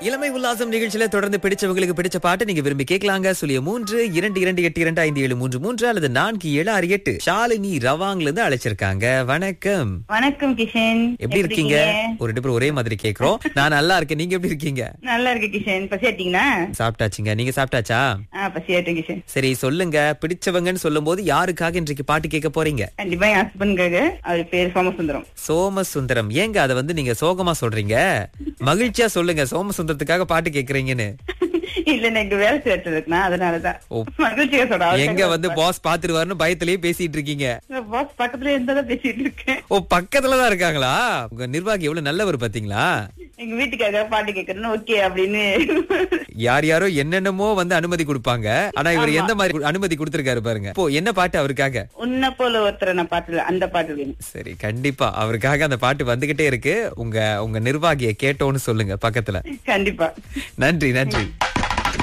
இளமை உல்லாசம் நிகழ்ச்சியில தொடர்ந்து பிடிச்சவங்களுக்கு பிடிச்ச பாட்டு நீங்க விரும்பி கேட்கலாங்க. 0322828733 அல்லது 4768. ஷாலினி ரவாங்ல இருந்து அழைச்சிருக்காங்க. வணக்கம். வணக்கம் கிஷன், எப்படி இருக்கீங்க? ஒரு ரெண்டு பேரும் ஒரே மாதிரி கேக்குறோம். நான் நல்லா இருக்கேன், நீங்க எப்படி இருக்கீங்க? நல்லா இருக்கு கிஷன். பசியாட்டீங்களா? சாப்பிட்டாச்சுங்க, நீங்க சாப்பிட்டாச்சா? பசியாட்டேன் கிஷன். சரி சொல்லுங்க, பிடிச்சவங்கன்னு சொல்லும் போது யாருக்காக இன்றைக்கு பாட்டு கேட்க போறீங்க? கண்டிப்பா என் ஹஸ்பண்டுக்காக. அவர் பேர் சோமசுந்தரம். சோமசுந்தரம். ஏங்க அத வந்து நீங்க சோகமா சொல்றீங்க? மகிழ்ச்சியா சொல்லுங்க, சோமசுந்தரத்துக்காக பாட்டு கேக்குறீங்கன்னு. இல்ல எனக்கு வேலை செய்யறதுக்குனா அதனாலதான் மகிழ்ச்சியா சொல்றேன். எங்க வந்து பாஸ் பாத்துருவாருன்னு பயத்திலேயே பேசிட்டு இருக்கீங்க? பாஸ் பக்கத்துல இருந்ததான் பேசிட்டு இருக்கேன். ஓ, பக்கத்துலதான் இருக்காங்களா? உங்க நிர்வாகி எவ்வளவு நல்லவர் பாத்தீங்களா? எங்க வீட்டுக்காக பாட்டு கேட்கறேன்னு ஓகே அப்படின்னு. யார் யாரோ என்னென்னமோ வந்து அனுமதி கொடுப்பாங்க. ஆனா இவர் எந்த மாதிரி அனுமதி கொடுத்திருக்காரு பாருங்க. இப்போ என்ன பாட்டு அவருக்காக? உன்ன போல ஒருத்தரை நான் பாட்டுல அந்த பாட்டு வேணும். சரி, கண்டிப்பா அவருக்காக அந்த பாட்டு வந்துகிட்டே இருக்கு. உங்க நிர்வாகியை கேட்டோன்னு சொல்லுங்க பக்கத்துல. கண்டிப்பா. நன்றி நன்றி.